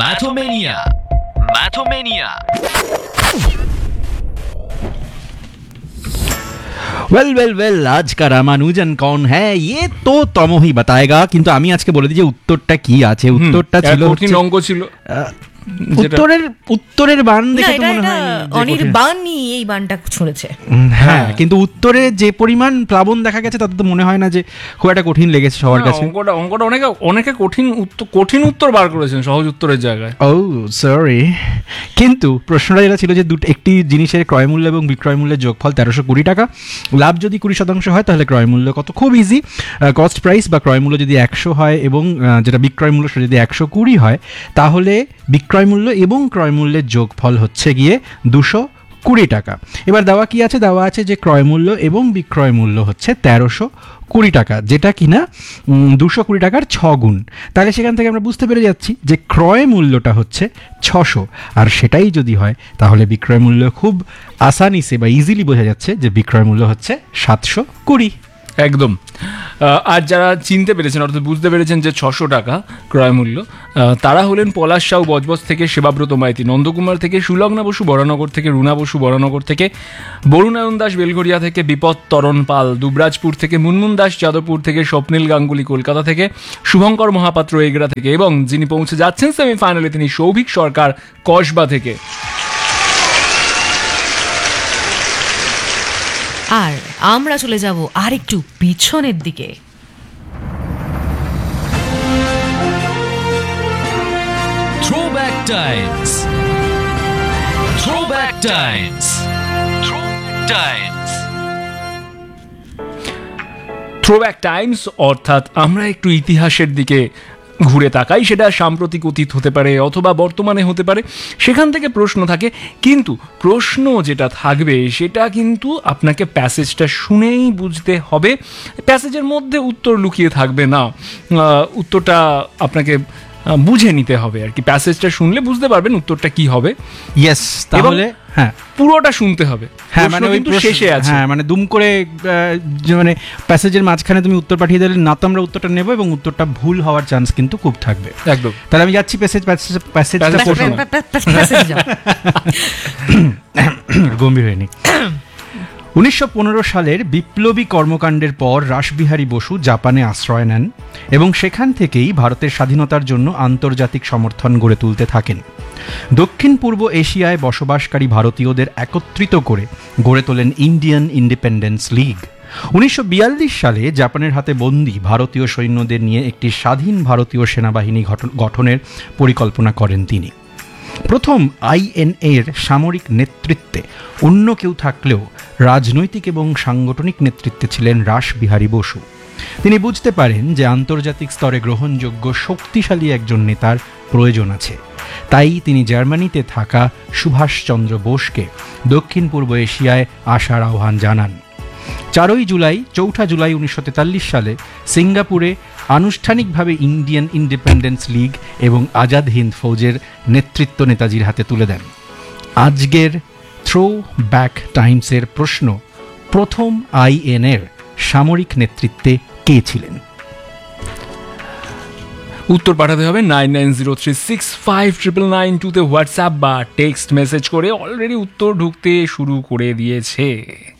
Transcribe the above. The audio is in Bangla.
मैथोमेनिया मैथोमेनिया। वेल आज का रामानुजन कौन है ये तो तमो ही बताएगा, কিন্তু আমি আজকে বলে দিই যে উত্তরটা কি আছে। উত্তরটা ছিল কঠিন অঙ্ক ছিল। উত্তরের বান দেখে তো মনে হয় অনির্বাণই এই বানটা ছুঁড়েছে। হ্যাঁ, কিন্তু উত্তরে যে পরিমাণ প্লাবন দেখা গেছে তাতে তো মনে হয় না যে খুব একটা কঠিন লেগেছে সবার কাছে। অঙ্কটা অনেকে কঠিন উত্তর বার করেছেন সহজ উত্তরের জায়গায়। ও সরি, কিন্তু প্রশ্নটা যেটা ছিল যে একটি জিনিসের ক্রয় মূল্য এবং বিক্রয় মূল্যের যোগফল 1320 টাকা, লাভ যদি 20% হয় তাহলে ক্রয় মূল্য কত? খুব ইজি, কস্ট প্রাইস বা ক্রয় মূল্য যদি 100 হয় এবং যেটা বিক্রয় মূল্য সেটা যদি 120 হয় তাহলে বিক্রয় মূল্য এবং ক্রয় মূল্যের যোগফল হচ্ছে গিয়ে 220 টাকা। এবার দেওয়া কি আছে? দেওয়া আছে যে ক্রয় মূল্য এবং বিক্রয় মূল্য হচ্ছে 1320 টাকা, যেটা কিনা 220 টাকার 6 গুণ। তাহলে সেখান থেকে আমরা বুঝতে পেরে যাচ্ছি যে ক্রয় মূল্যটা হচ্ছে 600, আর সেটাই যদি হয় তাহলে বিক্রয় মূল্য খুব আসানিসে বা ইজিলি বোঝা যাচ্ছে যে বিক্রয় মূল্য হচ্ছে 720। একদম। আর যারা চিনতে পেরেছেন অর্থাৎ বুঝতে পেরেছেন যে 600 টাকা ক্রয় মূল্য, তারা হলেন পলাশ সাউ বজবজ থেকে, সেবাব্রত মাইতি নন্দকুমার থেকে, সুলগ্না বসু বরানগর থেকে, রুনা বসু বরানগর থেকে, বরুণায়ন দাস বেলঘরিয়া থেকে, বিপদ তরণ পাল দুবরাজপুর থেকে, মুনমুন দাস যাদবপুর থেকে, স্বপ্নীল গাঙ্গুলি কলকাতা থেকে, শুভঙ্কর মহাপাত্র এগরা থেকে, এবং যিনি পৌঁছে যাচ্ছেন সেমিফাইনালে তিনি সৌভিক সরকার কসবা থেকে। আর আমরা চলে যাব আর একটু পিছনের দিকে। Throwback Times, Throwback Times, Throwback Times, Throwback Times অর্থাৎ আমরা একটু ইতিহাসের দিকে ঘুরে তাকাই। সেটা সাম্প্রতিক অতীত হতে পারে অথবা বর্তমানে হতে পারে, সেখান থেকে প্রশ্ন থাকে, কিন্তু প্রশ্ন যেটা থাকবে সেটা কিন্তু আপনাকে প্যাসেজটা শুনেই বুঝতে হবে। প্যাসেজের মধ্যে উত্তর লুকিয়ে থাকবে না, উত্তরটা আপনাকে বুঝে নিতে হবে আর কি। প্যাসেজটা শুনলে বুঝতে পারবেন উত্তরটা কি হবে। ইয়েস, তাহলে হ্যাঁ পুরোটা শুনতে হবে। হ্যাঁ, মানে ওই শেষে আছে, হ্যাঁ মানে দুম করে মানে প্যাসেজের মাঝখানে তুমি উত্তর পাঠিয়ে দিলে না তো আমরা উত্তরটা নেব এবং উত্তরটা ভুল হওয়ার চান্স কিন্তু খুব থাকবে। একদম। তাহলে আমি যাচ্ছি গম্ভীর হয়নি। 1915 সালের বিপ্লবী কর্মকাণ্ডের পর রাসবিহারী বসু জাপানে আশ্রয় নেন এবং সেখান থেকেই ভারতের স্বাধীনতার জন্য আন্তর্জাতিক সমর্থন গড়ে তুলতে থাকেন। দক্ষিণ পূর্ব এশিয়ায় বসবাসকারী ভারতীয়দের একত্রিত করে গড়ে তোলেন ইন্ডিয়ান ইন্ডিপেন্ডেন্স লীগ। 1942 সালে জাপানের হাতে বন্দী ভারতীয় সৈন্যদের নিয়ে একটি স্বাধীন ভারতীয় সেনাবাহিনী গঠনের পরিকল্পনা করেন তিনি। প্রথম আইএনএর সামরিক নেতৃত্বে অন্য কেউ থাকলেও রাজনৈতিক এবং সাংগঠনিক নেতৃত্বে ছিলেন রাসবিহারী বসু। তিনি বুঝতে পারেন যে আন্তর্জাতিক স্তরে গ্রহণযোগ্য শক্তিশালী একজন নেতার প্রয়োজন আছে, তাই তিনি জার্মানিতে থাকা সুভাষচন্দ্র বোসকে দক্ষিণ পূর্ব এশিয়ায় আসার আহ্বান জানান। 4 জুলাই 1943 সালে সিঙ্গাপুরে আনুষ্ঠানিকভাবে ইন্ডিয়ান ইন্ডিপেন্ডেন্স লীগ এবং আজাদ হিন্দ ফৌজের নেতৃত্ব নেতাজির হাতে তুলে দেন। আজকের থ্রো ব্যাক টাইমসের প্রশ্ন, প্রথম আইএনএর সামরিক নেতৃত্বে কে ছিলেন? উত্তর পাঠাতে হবে 9903659992 তে হোয়াটসঅ্যাপ বা টেক্সট মেসেজ করে। অলরেডি উত্তর ঢুকতে শুরু করে দিয়েছে।